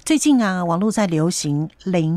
最近啊，网络在流行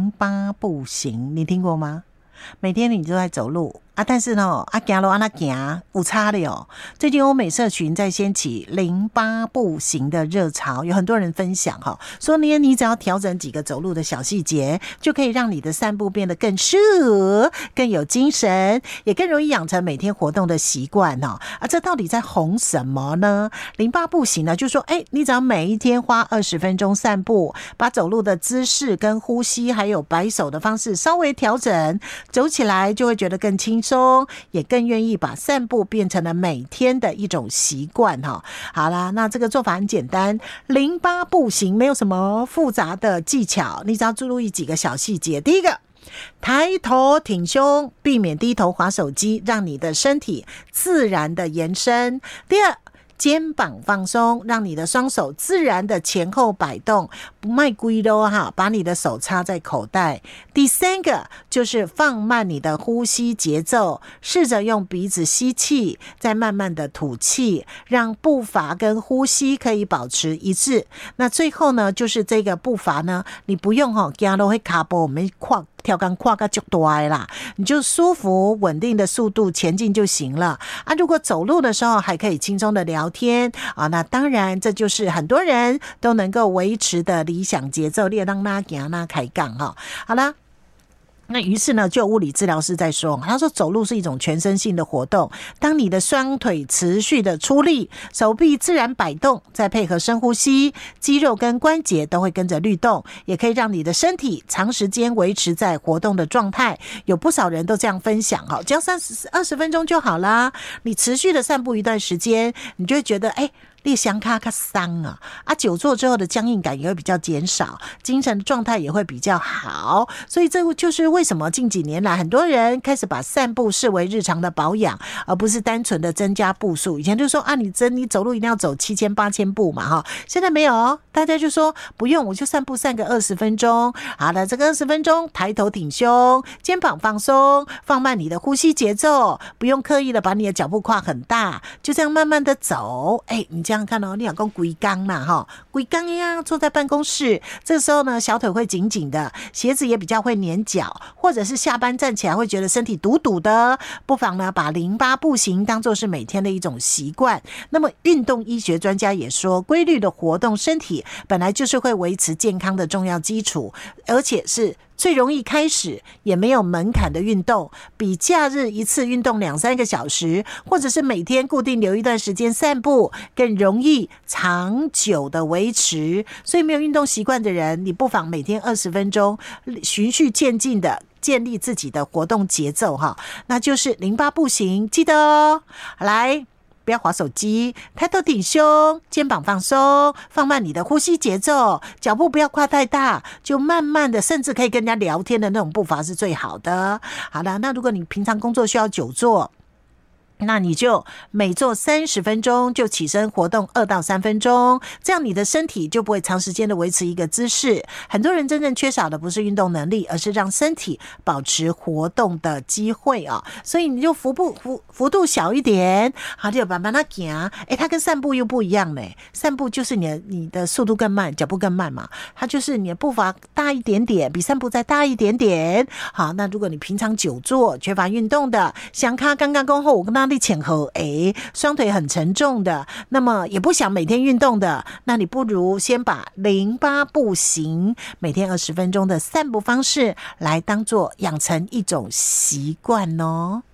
08步行，你听过吗？每天你都在走路啊，但是呢，走路那行有差的哦。最近欧美社群在掀起08步行的热潮，有很多人分享说你只要调整几个走路的小细节，就可以让你的散步变得更适合、更有精神，也更容易养成每天活动的习惯这到底在红什么呢？08步行呢，就说你只要每一天花20分钟散步，把走路的姿势跟呼吸还有摆手的方式稍微调整，走起来就会觉得更轻松，也更愿意把散步变成了每天的一种习惯好啦，那这个做法很简单，08步行没有什么复杂的技巧，你只要注意几个小细节。第一个，抬头挺胸，避免低头滑手机，让你的身体自然的延伸。第二，肩膀放松，让你的双手自然的前后摆动，不卖龟咯把你的手插在口袋。第三个就是放慢你的呼吸节奏，试着用鼻子吸气，再慢慢的吐气，让步伐跟呼吸可以保持一致。那最后呢，就是这个步伐呢，你不用走路会卡步，我们跳杆跨个就大啦，你就舒服稳定的速度前进就行了如果走路的时候还可以轻松的聊天那当然这就是很多人都能够维持的理想节奏，列当那行那开杠好啦。那于是呢，就有物理治疗师在说，他说走路是一种全身性的活动，当你的双腿持续的出力，手臂自然摆动，再配合深呼吸，肌肉跟关节都会跟着律动，也可以让你的身体长时间维持在活动的状态。有不少人都这样分享只要20分钟就好啦，你持续的散步一段时间，你就会觉得你想卡卡松久坐之后的僵硬感也会比较减少，精神的状态也会比较好。所以这就是为什么近几年来很多人开始把散步视为日常的保养，而不是单纯的增加步数。以前就说你走路一定要走7000、8000步嘛现在没有大家就说不用，我就散步散个20分钟。好了，这个20分钟抬头挺胸，肩膀放松，放慢你的呼吸节奏，不用刻意的把你的脚步跨很大，就这样慢慢的走。你这样看你老公规工嘛规工呀，坐在办公室，这个时候呢小腿会紧紧的，鞋子也比较会粘脚，或者是下班站起来会觉得身体堵堵的，不妨呢把08步行当作是每天的一种习惯。那么运动医学专家也说，规律的活动身体本来就是会维持健康的重要基础，而且是最容易开始也没有门槛的运动，比假日一次运动2-3个小时，或者是每天固定留一段时间散步更容易长久的维持。所以没有运动习惯的人，你不妨每天20分钟，循序渐进的建立自己的活动节奏那就是08步行，记得来，不要滑手机，抬头挺胸，肩膀放松，放慢你的呼吸节奏，脚步不要跨太大，就慢慢的，甚至可以跟人家聊天的那种步伐是最好的。好了，那如果你平常工作需要久坐，那你就每做30分钟就起身活动2到3分钟，这样你的身体就不会长时间的维持一个姿势。很多人真正缺少的不是运动能力，而是让身体保持活动的机会所以你就幅度小一点，好，就慢慢的行。它跟散步又不一样呢，散步就是你的速度更慢，脚步更慢嘛，它就是你的步伐大一点点，比散步再大一点点。好，那如果你平常久坐缺乏运动的，想看刚刚过后我跟他力前后双腿很沉重的，那么也不想每天运动的，那你不如先把08步行每天20分钟的散步方式来当作养成一种习惯